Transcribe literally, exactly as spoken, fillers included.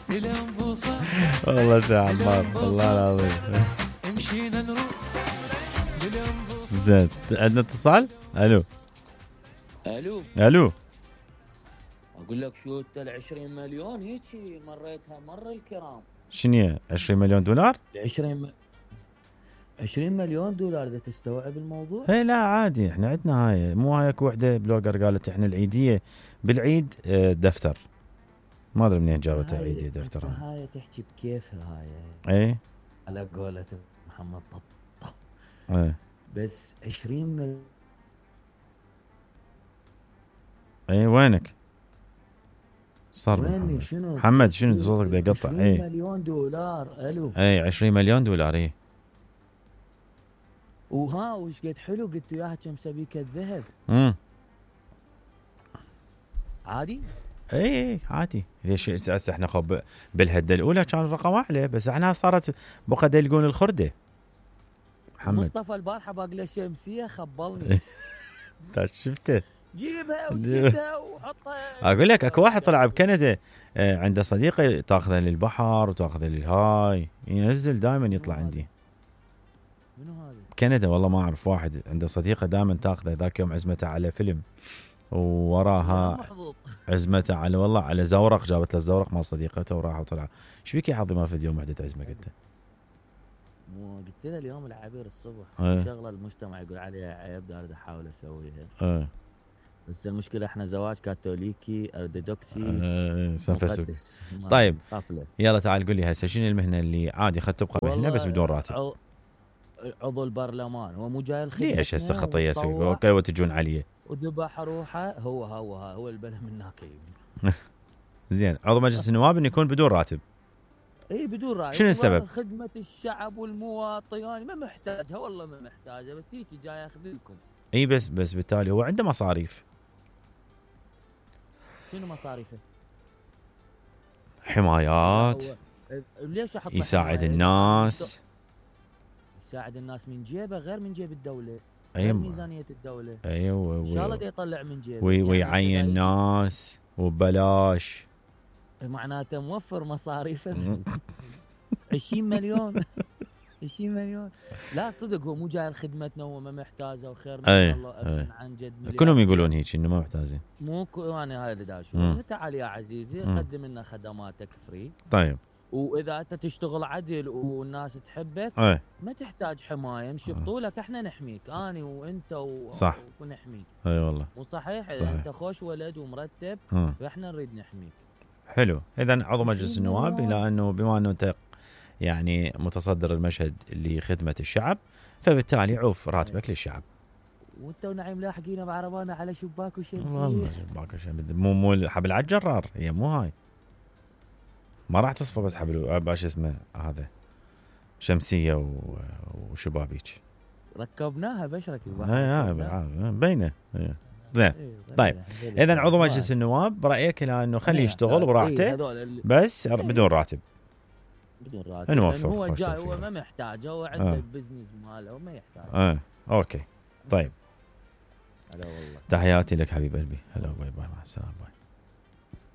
والله ساعة عمار والله العظيم. زين عندنا اتصال. الو الو الو اقول لك شو انت ال عشرين مليون هيك مريتها مر الكرام. شنو عشرين مليون دولار؟ عشرين م... عشرين مليون دولار اذا تستوعب الموضوع. اي لا عادي، احنا عندنا هاي، مو هاي اكو وحده بلوجر قالت احنا العيديه بالعيد دفتر، ما ادري منين جابت العيديه دفتر. هاي تحكي بكيفها هاي. اي على قولة محمد طب. اي بس عشرين مليون. اي وينك؟ صار ويني شنو محمد؟ شنو صوتك دا يقطع؟ اي عشرين مليون دولار. الو اي عشرين مليون دولار. اي وها وش قد حلو قلت وياها كم سبيكه ذهب. امم عادي. اي اي عادي. ليش هسه احنا خب بالهده الاولى كان الرقم اعلى، بس احنا صارت بقى يلقون الخرده. محمد مصطفى البارحه باقي له شمسيه خبلني. انت شفته؟ جيبها وجيبها وحطها. اقول لك اكو واحد طلع بكندا عنده صديقه تاخذه للبحر وتاخذه للهاي، ينزل دائما يطلع عندي. منو هذا؟ بكندا والله ما اعرف، واحد عنده صديقه دائما تاخذه. ذاك يوم عزمته على فيلم ووراها عزمته على والله على زورق، جابت له الزورق مال صديقته وراح وطلع. ايش بيك يا حظي ما في يوم وحده عزمك انت؟ مو قلت له اليوم العبير الصبح ايه. شغله المجتمع يقول عليها عيب، دارد احاول اسويها. ايه. بس المشكله احنا زواج كاثوليكي ارثوذكسي ايه مقدس. طيب قافله. يلا تعال قول لي هسه شنو المهنه اللي عادي اخذت تبقى مهنه بس بدون راتب؟ عضو البرلمان هو مو جاي الخدمه. ليش هسه خطيه سوي وتجون عليه وذبح روحه. هو هو هو البلا من هناك. زين عضو مجلس النواب انه يكون بدون راتب. اي بدون راتب. شنو السبب؟ خدمه الشعب والمواطن يعني ما محتاجها والله ما محتاجها، بس تيجي جاي ياخذ لكم. اي بس بس بالتالي هو عنده مصاريف. شنو مصاريفه؟ حمايات. ليش احط يساعد الناس. يساعد الناس من جيبه غير من جيب الدوله. ايوه ميزانيه الدوله. ايوه ان شاء الله يطلع من جيبه. ويعين يعني ناس وببلاش. معناته موفر مصاريفه. عشرين مليون. عشرين مليون. لا صدق هو مو جاي لخدمتنا، هو ما محتاجه وخير من أي. الله أي. عن جد. كلهم يقولون هيك انه ما محتاجين. مو ك... انا هاي اللي دا اشوفه. تعال يا عزيزي قدم لنا خدماتك فري. طيب واذا انت تشتغل عدل والناس تحبك أي. ما تحتاج حمايه، نشبطوا لك احنا نحميك، اني وانت و... صح ونحميك. اي والله مو صحيح؟ صحيح. انت خوش ولد ومرتب فاحنا نريد نحميك. حلو. اذا عضو مجلس النواب الى انه بما انه انت يعني متصدر المشهد لخدمه الشعب، فبالتالي عوف راتبك للشعب. وانت ونعيم لاحقينا بعربانا على شباك وشمسيه. والله شباك وشمسيه مو مو حبل على الجرار، هي مو هاي ما راح تصفى بس حبل باش اسمه هذا شمسيه وشبابيك ركبناها بشرك. اي اي بينه. زين طيب اذا عضو مجلس النواب برايك الى انه خليه يشتغل براحته بس بدون راتب. بدون راتب نوفر. هو جاي هو ما محتاج، هو عنده آه. بزنس ماله وما يحتاج. اه اوكي طيب. هلا والله تحياتي لك حبيب قلبي. هلا باي باي مع السلامه باي.